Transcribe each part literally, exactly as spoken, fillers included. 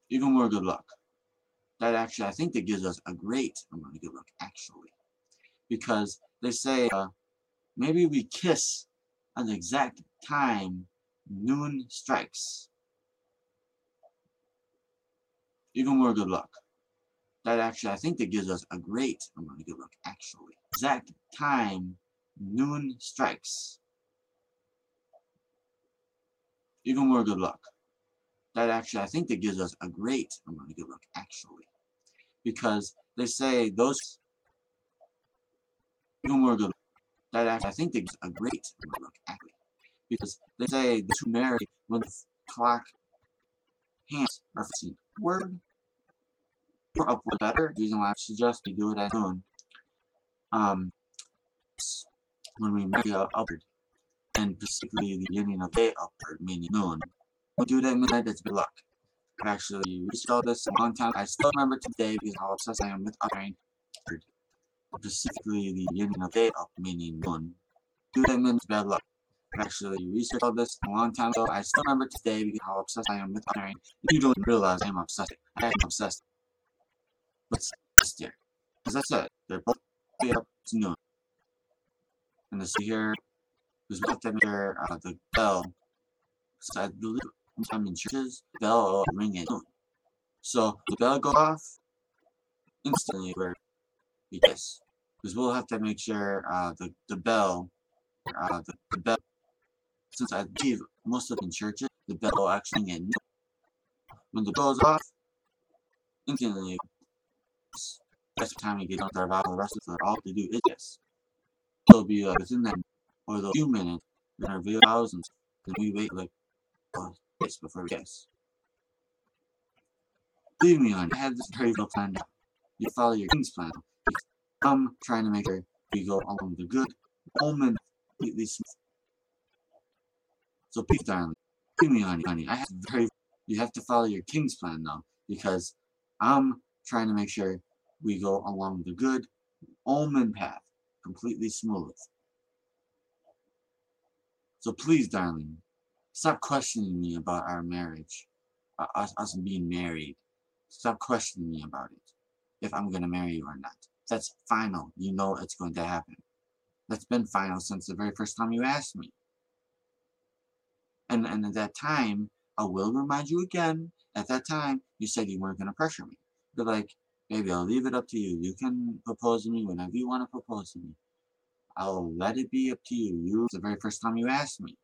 even more good luck. That actually, I think that gives us a great amount of good luck, actually. Because they say, uh, maybe we kiss at the exact time noon strikes. Even more good luck. That actually, I think that gives us a great amount of good luck, actually. Exact time noon strikes. Even more good luck. That actually, I think that gives us a great amount of good luck, actually. Because they say those even more good luck. That actually, I think that gives a great amount of luck, actually. Because they say those who marry when the clock hands are facing upward or upward better. The reason why I suggest we do it at noon. Um, when we marry uh, upward, and specifically the beginning of day upward, meaning noon. We do it at midnight, it's good luck. I actually researched all this a long time. I still remember today because how obsessed I am with uttering specifically the beginning of day up, meaning noon. Do it at midnight, it's bad luck. I actually researched all this a long time ago. I still remember today because how obsessed I am with uttering. You don't realize I am obsessed. I am obsessed. But it's there. As I said, they're both way up to noon. And the city here was left to hear uh, the bell. So I believe sometime in churches, the bell will ring at noon. So the bell goes off instantly where we kiss. Because we'll have to make sure uh, the, the bell, uh, the, the bell, since I believe most of in churches, the bell will actually ring at noon. When the bell goes off, instantly, that's the time we get on with our vow. The rest of it, all to do is kiss. It'll be uh, within that, or the few minutes, in our vows, and then we wait like, oh, kiss before we kiss. Believe me, honey, I have this very well planned out. You follow your king's plan. I'm trying to make sure we go along the good omen completely smooth. So please, darling, believe me, honey, honey, I have very. You have to follow your king's plan now, because I'm trying to make sure we go along the good omen path completely smooth. So please, darling, stop questioning me about our marriage, uh, us, us being married. Stop questioning me about it, if I'm going to marry you or not. That's final. You know it's going to happen. That's been final since the very first time you asked me. And, and at that time, I will remind you again, at that time, you said you weren't going to pressure me. But like, baby, I'll leave it up to you. You can propose to me whenever you want to propose to me. I'll let it be up to you. You, the very first time you asked me.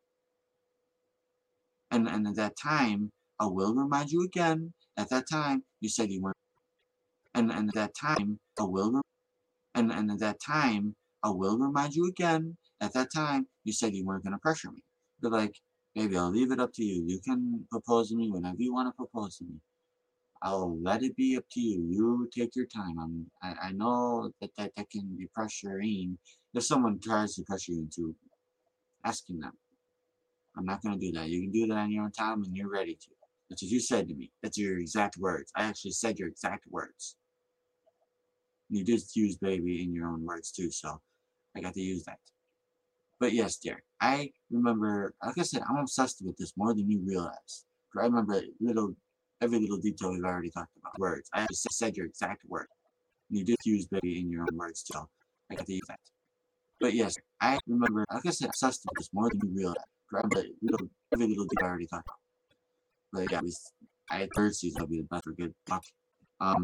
And, and at that time, I will remind you again, at that time, you said you weren't. And, and at that time, I will, and, and at that time, I will remind you again, at that time, you said you weren't going to pressure me. But like, baby, I'll leave it up to you. You can propose to me whenever you want to propose to me. I'll let it be up to you. You take your time. I'm, I, I know that, that that can be pressuring if someone tries to pressure you into asking them. I'm not going to do that. You can do that on your own time when you're ready to. That's what you said to me. That's your exact words. I actually said your exact words. You did use baby in your own words too, so I got to use that. But yes, dear, I remember, like I said, I'm obsessed with this more than you realize. I remember little, every little detail we've already talked about. Words. I actually said your exact word. You did use baby in your own words too, so I got to use that. But yes, I remember, like I said, I'm obsessed with this more than you realize. I remember little, every little detail I already talked about. But yeah, we, I had third season, I'll be the best for good luck. Um,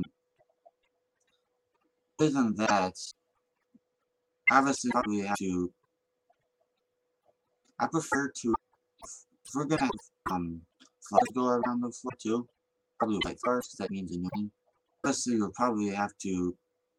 other than that, obviously, probably have to. I prefer to. If we're gonna have um flowers go around the floor too, probably white flowers because that means annoying. Obviously, we'll probably have to.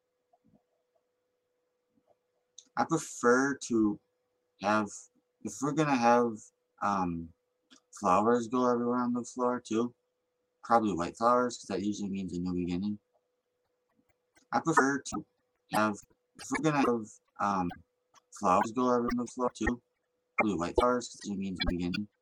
I prefer to have if we're gonna have um flowers go around the floor too, probably white flowers because that usually means a new beginning. I prefer to have if we're gonna have um flowers go around the floor too, probably white flowers because it means a new beginning.